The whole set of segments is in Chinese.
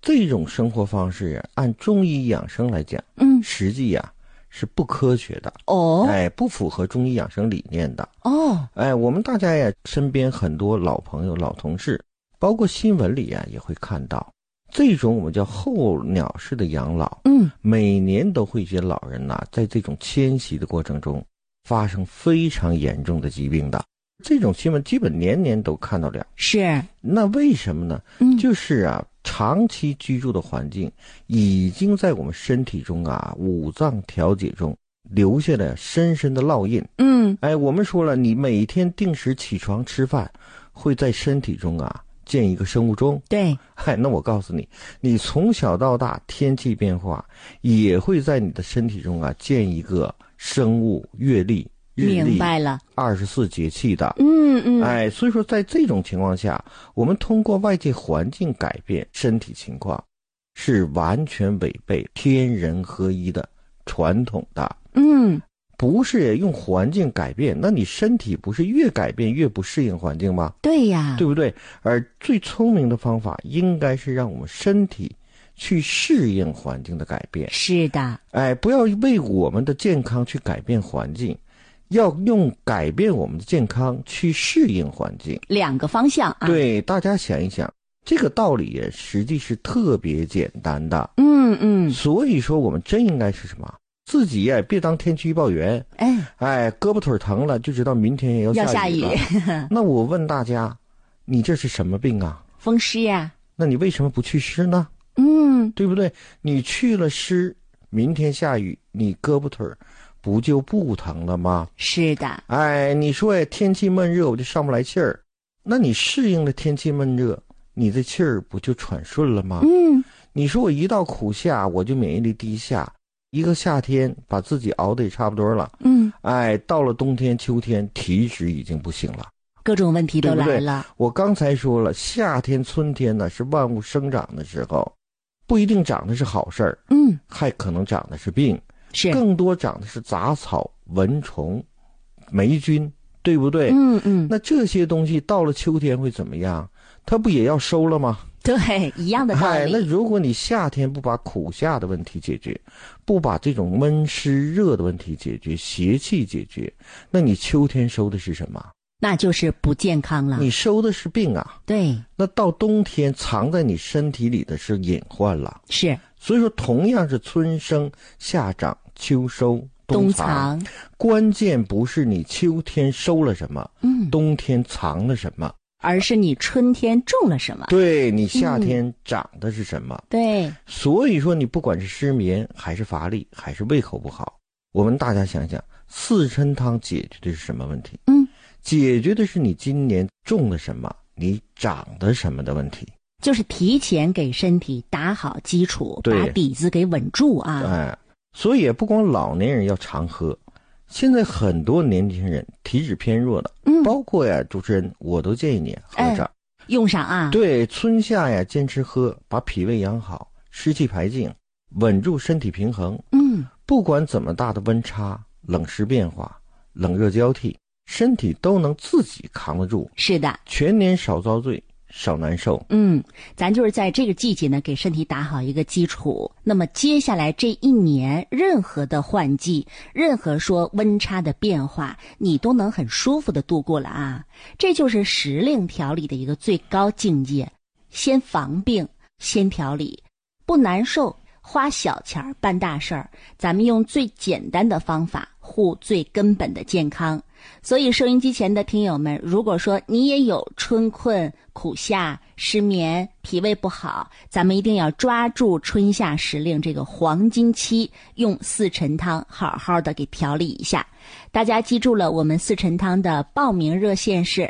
这种生活方式呀，按中医养生来讲，实际呀是不科学的哦，不符合中医养生理念的哦，我们大家呀身边很多老朋友、老同事，包括新闻里呀也会看到，这种我们叫候鸟式的养老，每年都会有些老人呐，在这种迁徙的过程中发生非常严重的疾病的。这种新闻基本年年都看到了。是，那为什么呢？就是啊，长期居住的环境已经在我们身体中啊，五脏调节中留下了深深的烙印。我们说了，你每天定时起床吃饭，会在身体中啊建一个生物钟。对，那我告诉你，你从小到大天气变化也会在你的身体中啊建一个生物月历。明白了，24节气的。所以说在这种情况下，我们通过外界环境改变身体情况，是完全违背天人合一的传统的。不是用环境改变，那你身体不是越改变越不适应环境吗？对呀，对不对？而最聪明的方法应该是让我们身体去适应环境的改变。是的，不要为我们的健康去改变环境，要用改变我们的健康去适应环境，两个方向啊。对，大家想一想，这个道理也实际是特别简单的。所以说我们真应该是什么？自己呀，别当天气预报员。胳膊腿疼了就知道明天也要下雨了。那我问大家，你这是什么病啊？风湿呀。那你为什么不去湿呢？对不对？你去了湿，明天下雨，你胳膊腿不就不疼了吗？是的。你说天气闷热我就上不来气儿，那你适应了天气闷热，你的气儿不就喘顺了吗？你说我一到苦夏我就免疫力低下，一个夏天把自己熬得也差不多了。到了冬天秋天体脂已经不行了，各种问题都来了。对不对？我刚才说了，夏天春天呢是万物生长的时候，不一定长的是好事儿，还可能长的是病，是更多长的是杂草、蚊虫、霉菌，对不对？那这些东西到了秋天会怎么样？它不也要收了吗？对，一样的道理。那如果你夏天不把苦夏的问题解决，不把这种闷湿热的问题解决，邪气解决，那你秋天收的是什么？那就是不健康了。你收的是病啊。对。那到冬天藏在你身体里的是隐患了。是。所以说同样是春生夏长秋收冬藏，关键不是你秋天收了什么，冬天藏了什么，而是你春天种了什么。对，你夏天长的是什么。对。所以说你不管是失眠还是乏力还是胃口不好，我们大家想想，四神汤解决的是什么问题？解决的是你今年种了什么，你长的什么的问题。就是提前给身体打好基础，把底子给稳住啊。所以也不光老年人要常喝，现在很多年轻人体质偏弱的，包括呀主持人，我都建议你喝上，用上啊。对，春夏呀坚持喝，把脾胃养好，湿气排净，稳住身体平衡。不管怎么大的温差、冷湿变化、冷热交替，身体都能自己扛得住。是的，全年少遭罪，少难受。咱就是在这个季节呢，给身体打好一个基础。那么接下来这一年，任何的换季，任何说温差的变化，你都能很舒服的度过了啊。这就是时令调理的一个最高境界。先防病，先调理，不难受，花小钱办大事儿。咱们用最简单的方法护最根本的健康。所以收音机前的听友们，如果说你也有春困、苦夏、失眠、脾胃不好，咱们一定要抓住春夏时令这个黄金期，用四陈汤好好的给调理一下。大家记住了，我们四陈汤的报名热线是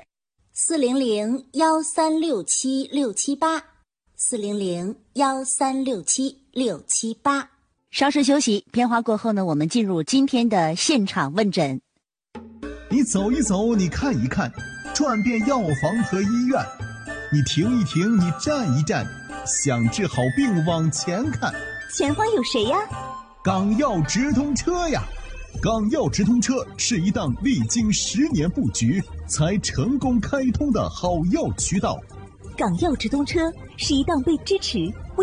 400-1367-678，400-1367-678。稍事休息，片花过后呢，我们进入今天的现场问诊。 你走一走，你看一看，转遍药房和医院，你停一停，你站一站，想治好病往前看。 前方有谁呀？ 港药直通车呀！港药直通车是一档历经10年布局才成功开通的好药渠道。 港药直通车是一档被支持